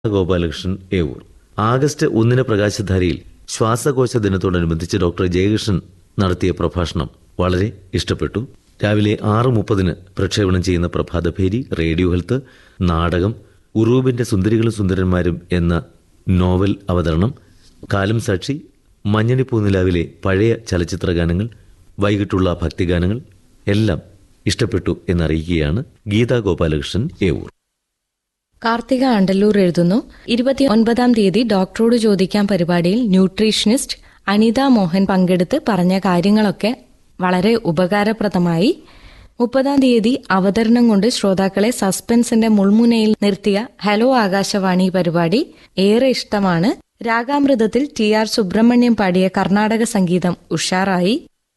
Gopalakrishnan Evoor. August 1 പ്രകാശധാരയിൽ ശ്വാസകോശ ദിനത്തോടനുബന്ധിച്ച് doctor Jayakrishnan നടത്തിയ പ്രഭാഷണം വളരെ ഇഷ്ടപ്പെട്ടു. രാവിലെ 6:30 പ്രക്ഷേപണം ചെയ്യുന്ന പ്രഭാതഭേരി, റേഡിയോ ഹെൽത്ത്, നാടകം, ഉറൂബിന്റെ സുന്ദരികളും സുന്ദരന്മാരും എന്ന നോവൽ അവതരണം, കാലം സാക്ഷി, മഞ്ഞണി പൂനിലാവിലെ പഴയ ചലച്ചിത്ര ഗാനങ്ങൾ, വൈകിട്ടുള്ള ഭക്തിഗാനങ്ങൾ എല്ലാം ഇഷ്ടപ്പെട്ടു എന്നറിയിക്കുകയാണ് ഗീതാ ഗോപാലകൃഷ്ണൻ ഏവൂർ. കാർത്തിക അണ്ടല്ലൂർ എഴുതുന്നു, 29-ാം തീയതി ഡോക്ടറോട് ചോദിക്കാൻ പരിപാടിയിൽ ന്യൂട്രീഷനിസ്റ്റ് അനിത മോഹൻ പങ്കെടുത്ത് പറഞ്ഞ കാര്യങ്ങളൊക്കെ വളരെ ഉപകാരപ്രദമായി. 30-ാം തീയതി അവതരണം കൊണ്ട് ശ്രോതാക്കളെ സസ്പെൻസിന്റെ മുൾമുനയിൽ നിർത്തിയ ഹലോ ആകാശവാണി പരിപാടി ഏറെ ഇഷ്ടമാണ്. രാഗാമൃതത്തിൽ TR സുബ്രഹ്മണ്യം പാടിയ കർണാടക സംഗീതം ഉഷാറായി.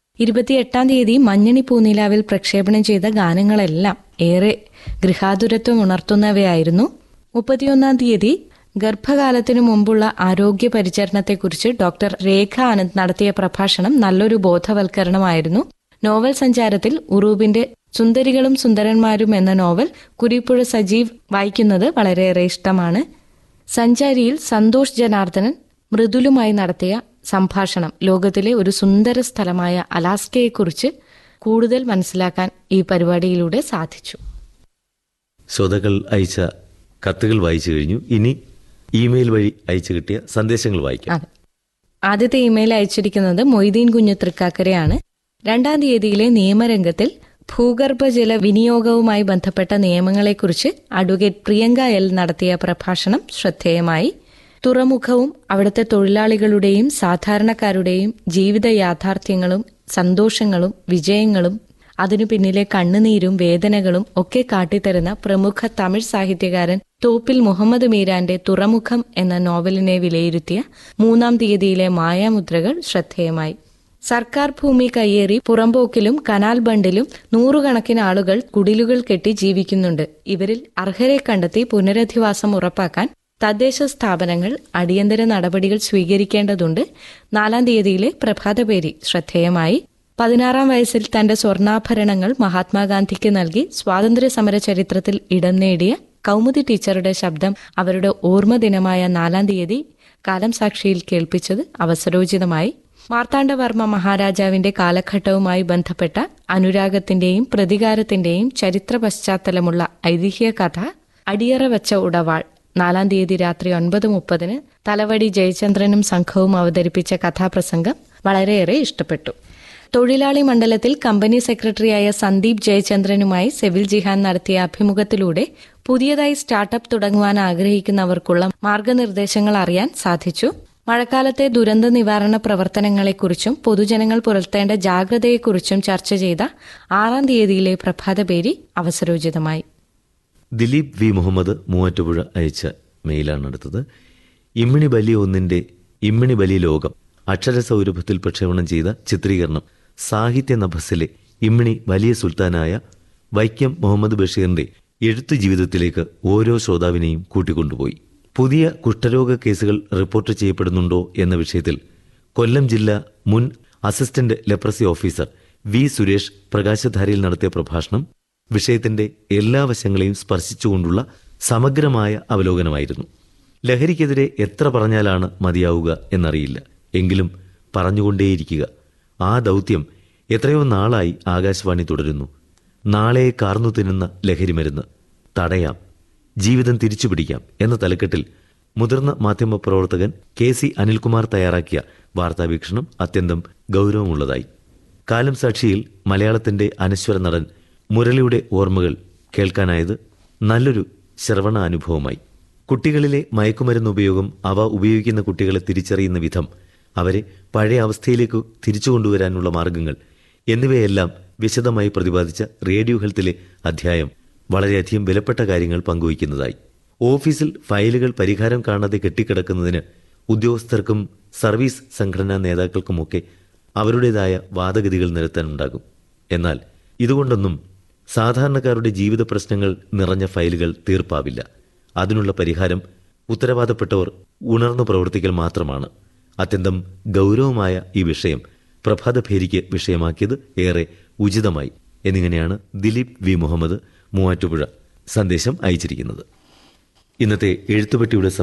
28-ാം തീയതി മഞ്ഞണി പൂനിലാവിൽ പ്രക്ഷേപണം ചെയ്ത ഗാനങ്ങളെല്ലാം ഏറെ ഗൃഹാതുരത്വം ഉണർത്തുന്നവയായിരുന്നു. 31-ാം തീയതി ഗർഭകാലത്തിനു മുമ്പുള്ള ആരോഗ്യ പരിചരണത്തെക്കുറിച്ച് ഡോക്ടർ രേഖ ആനന്ദ് നടത്തിയ പ്രഭാഷണം നല്ലൊരു ബോധവൽക്കരണമായിരുന്നു. നോവൽ സഞ്ചാരത്തിൽ ഉറൂബിന്റെ സുന്ദരികളും സുന്ദരന്മാരും എന്ന നോവൽ കുരിപ്പുഴ സജീവ് വായിക്കുന്നത് വളരെയേറെ ഇഷ്ടമാണ്. സഞ്ചാരിയിൽ സന്തോഷ് ജനാർദ്ദനൻ മൃദുലുമായി നടത്തിയ സംഭാഷണം ലോകത്തിലെ ഒരു സുന്ദര സ്ഥലമായ അലാസ്കയെക്കുറിച്ച് കൂടുതൽ മനസ്സിലാക്കാൻ ഈ പരിപാടിയിലൂടെ സാധിച്ചു. ശ്രോതാക്കൾ അയച്ച കത്തുകൾ വായിച്ചു കഴിഞ്ഞു. ഇനി ഇമെയിൽ വഴി അയച്ചു കിട്ടിയ സന്ദേശങ്ങൾ വായിക്കാം. ആദ്യത്തെ ഇമെയിൽ അയച്ചിരിക്കുന്നത് മൊയ്തീൻ കുഞ്ഞു തൃക്കാക്കരയാണ്. 2-ാം തീയതിയിലെ നിയമരംഗത്തിൽ ഭൂഗർഭജല വിനിയോഗവുമായി ബന്ധപ്പെട്ട നിയമങ്ങളെക്കുറിച്ച് അഡ്വക്കേറ്റ് പ്രിയങ്ക എൽ നടത്തിയ പ്രഭാഷണം ശ്രദ്ധേയമായി. തുറമുഖവും അവിടുത്തെ തൊഴിലാളികളുടെയും സാധാരണക്കാരുടെയും ജീവിത യാഥാർത്ഥ്യങ്ങളും സന്തോഷങ്ങളും വിജയങ്ങളും അതിനു പിന്നിലെ കണ്ണുനീരും വേദനകളും ഒക്കെ കാട്ടിത്തരുന്ന പ്രമുഖ തമിഴ് സാഹിത്യകാരൻ തോപ്പിൽ മുഹമ്മദ് മീരാന്റെ തുറമുഖം എന്ന നോവലിനെ വിലയിരുത്തിയ 3-ാം തീയതിയിലെ മായാമുദ്രകൾ ശ്രദ്ധേയമായി. സർക്കാർ ഭൂമി കയ്യേറി പുറമ്പോക്കിലും കനാൽ ബണ്ടിലും നൂറുകണക്കിന് ആളുകൾ കുടിലുകൾ കെട്ടി ജീവിക്കുന്നുണ്ട്. ഇവരിൽ അർഹരെ കണ്ടെത്തി പുനരധിവാസം ഉറപ്പാക്കാൻ തദ്ദേശ സ്ഥാപനങ്ങൾ അടിയന്തര നടപടികൾ സ്വീകരിക്കേണ്ടതുണ്ട്. 4-ാം തീയതിയിലെ പ്രഭാതപേരി ശ്രദ്ധേയമായി. 16-ാം വയസ്സിൽ തന്റെ സ്വർണ്ണാഭരണങ്ങൾ മഹാത്മാഗാന്ധിക്ക് നൽകി സ്വാതന്ത്ര്യ സമര ചരിത്രത്തിൽ ഇടം നേടിയ കൗമുദി ടീച്ചറുടെ ശബ്ദം അവരുടെ ഓർമ്മ ദിനമായ 4-ാം തീയതി കാലം സാക്ഷിയിൽ കേൾപ്പിച്ചത് അവസരോചിതമായി. മാർത്താണ്ഡവർമ്മ മഹാരാജാവിന്റെ കാലഘട്ടവുമായി ബന്ധപ്പെട്ട അനുരാഗത്തിന്റെയും പ്രതികാരത്തിന്റെയും ചരിത്ര പശ്ചാത്തലമുള്ള ഐതിഹ്യ കഥ അടിയറ വെച്ച ഉടവാൾ 4-ാം തീയതി രാത്രി 9:30 തലവടി ജയചന്ദ്രനും സംഘവും അവതരിപ്പിച്ച കഥാപ്രസംഗം വളരെയേറെ ഇഷ്ടപ്പെട്ടു. തൊഴിലാളി മണ്ഡലത്തിൽ കമ്പനി സെക്രട്ടറിയായ സന്ദീപ് ജയചന്ദ്രനുമായി സെവിൽ ജിഹാൻ നടത്തിയ അഭിമുഖത്തിലൂടെ പുതിയതായി സ്റ്റാർട്ടപ്പ് തുടങ്ങുവാൻ ആഗ്രഹിക്കുന്നവർക്കുള്ള മാർഗനിർദ്ദേശങ്ങൾ അറിയാൻ സാധിച്ചു. മഴക്കാലത്തെ ദുരന്ത നിവാരണ പ്രവർത്തനങ്ങളെക്കുറിച്ചും പൊതുജനങ്ങൾ പുലർത്തേണ്ട ജാഗ്രതയെക്കുറിച്ചും ചർച്ച ചെയ്ത 6-ാം തീയതിയിലെ പ്രഭാതപേരി അവസരോചിതമായി. ദിലീപ് വി മുഹമ്മദ് മൂവാറ്റുപുഴ അയച്ച മെയിലാണ് അടുത്തത്. ഇമ്മിണി ബലി 1 ഇമ്മിണി ബലി ലോകം അക്ഷരസൗരഭത്തിൽ പ്രക്ഷേപണം ചെയ്ത ചിത്രീകരണം സാഹിത്യ നഭസിലെ ഇമ്മിണി വലിയ സുൽത്താനായ വൈക്കം മുഹമ്മദ് ബഷീറിന്റെ എഴുത്തു ജീവിതത്തിലേക്ക് ഓരോ ശ്രോതാവിനെയും കൂട്ടിക്കൊണ്ടുപോയി. പുതിയ കുഷ്ഠരോഗ കേസുകൾ റിപ്പോർട്ട് ചെയ്യപ്പെടുന്നുണ്ടോ എന്ന വിഷയത്തിൽ കൊല്ലം ജില്ലാ മുൻ assistant leprosy officer V Suresh പ്രകാശധാരയിൽ നടത്തിയ പ്രഭാഷണം വിഷയത്തിന്റെ എല്ലാ വശങ്ങളെയും സ്പർശിച്ചുകൊണ്ടുള്ള സമഗ്രമായ അവലോകനമായിരുന്നു. ലഹരിക്കെതിരെ എത്ര പറഞ്ഞാലാണ് മതിയാവുക എന്നറിയില്ല. എങ്കിലും പറഞ്ഞുകൊണ്ടേയിരിക്കുക. ആ ദൗത്യം എത്രയോ നാളായി ആകാശവാണി തുടരുന്നു. നാളെ കാർന്നു തിന്നുന്ന ലഹരിമരുന്ന് തടയാം, ജീവിതം തിരിച്ചുപിടിക്കാം എന്ന തലക്കെട്ടിൽ മുതിർന്ന മാധ്യമപ്രവർത്തകൻ KC അനിൽകുമാർ തയ്യാറാക്കിയ വാർത്താവീക്ഷണം അത്യന്തം ഗൗരവമുള്ളതായി. കാലം സാക്ഷിയിൽ മലയാളത്തിന്റെ അനശ്വര നടൻ മുരളിയുടെ ഓർമ്മകൾ കേൾക്കാനായത് നല്ലൊരു ശ്രവണാനുഭവമായി. കുട്ടികളിലെ മയക്കുമരുന്ന് ഉപയോഗം, അവ ഉപയോഗിക്കുന്ന കുട്ടികളെ തിരിച്ചറിയുന്ന വിധം, അവരെ പഴയ അവസ്ഥയിലേക്ക് തിരിച്ചു കൊണ്ടുവരാനുള്ള മാർഗങ്ങൾ എന്നിവയെല്ലാം വിശദമായി പ്രതിപാദിച്ച റേഡിയോ ഹെൽത്തിലെ അധ്യായം വളരെയധികം വിലപ്പെട്ട കാര്യങ്ങൾ പങ്കുവയ്ക്കുന്നതായി. ഓഫീസിൽ ഫയലുകൾ പരിഹാരം കാണാതെ കെട്ടിക്കിടക്കുന്നതിന് ഉദ്യോഗസ്ഥർക്കും സർവീസ് സംഘടനാ നേതാക്കൾക്കുമൊക്കെ അവരുടേതായ വാദഗതികൾ നിരത്താനുണ്ടാകും. എന്നാൽ ഇതുകൊണ്ടൊന്നും സാധാരണക്കാരുടെ ജീവിത പ്രശ്നങ്ങൾ നിറഞ്ഞ ഫയലുകൾ തീർപ്പാവില്ല. അതിനുള്ള പരിഹാരം ഉത്തരവാദപ്പെട്ടവർ ഉണർന്നു പ്രവർത്തിക്കൽ മാത്രമാണ്. അത്യന്തം ഗൗരവമായ ഈ വിഷയം പ്രഭാതഭേരിക്ക് വിഷയമാക്കിയത് ഏറെ ഉചിതമായി എന്നിങ്ങനെയാണ് ദിലീപ് വി മുഹമ്മദ് മൂവാറ്റുപുഴ സന്ദേശം അയച്ചിരിക്കുന്നത്. ഇന്നത്തെ എഴുത്തുപെട്ടിയുടെ